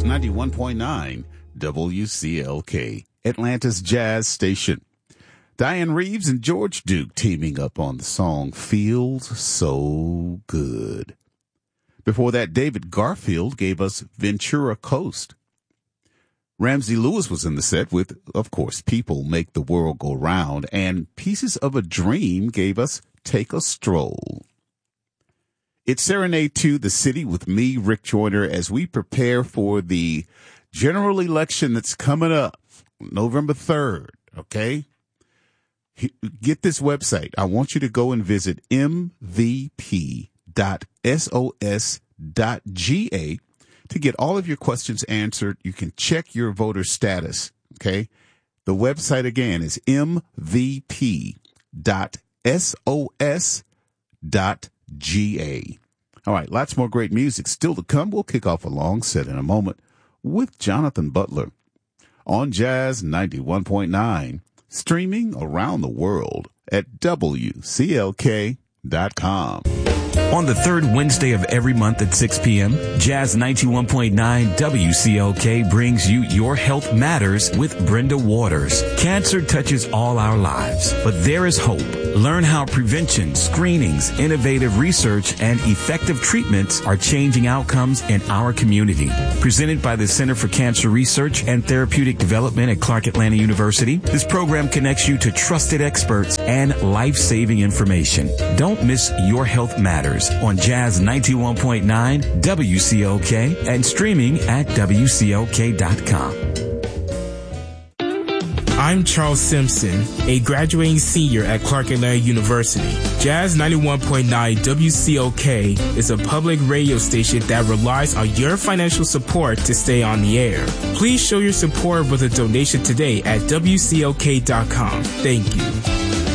91.9 WCLK, Atlanta's jazz station. Diane Reeves and George Duke teaming up on the song Feels So Good. Before that, David Garfield gave us Ventura Coast. Ramsey Lewis was in the set with, of course, People Make the World Go Round, and Pieces of a Dream gave us Take a Stroll. It's Serenade to the City with me, Rick Joyner, as we prepare for the general election that's coming up November 3rd, okay? Get this website. I want you to go and visit mvp.sos.ga to get all of your questions answered. You can check your voter status, okay? The website again is mvp.sos.ga. All right, lots more great music still to come. We'll kick off a long set in a moment with Jonathan Butler on Jazz 91.9, streaming around the world at WCLK.com. On the third Wednesday of every month at 6 p.m., Jazz 91.9 WCLK brings you Your Health Matters with Brenda Waters. Cancer touches all our lives, but there is hope. Learn how prevention, screenings, innovative research, and effective treatments are changing outcomes in our community. Presented by the Center for Cancer Research and Therapeutic Development at Clark Atlanta University, this program connects you to trusted experts and life-saving information. Don't miss Your Health Matters on Jazz 91.9 WCLK and streaming at WCLK.com. I'm Charles Simpson, a graduating senior at Clark Atlanta University. Jazz 91.9 WCLK is a public radio station that relies on your financial support to stay on the air. Please show your support with a donation today at WCLK.com. Thank you.